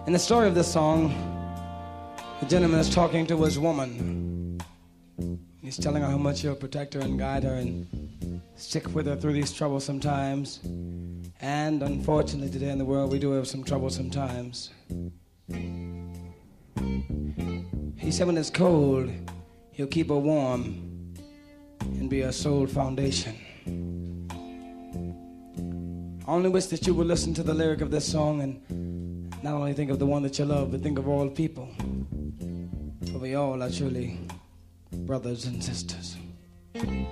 In the story of this song, the gentleman is talking to his woman. He's telling her how much he'll protect her and guide her and stick with her through these troublesome times. And unfortunately, today in the world, we do have some troublesome times. He said when it's cold, he'll keep her warm and be her sole foundation. I only wish that you would listen to the lyric of this song and not only think of the one that you love, but think of all people. For we all are truly brothers and sisters.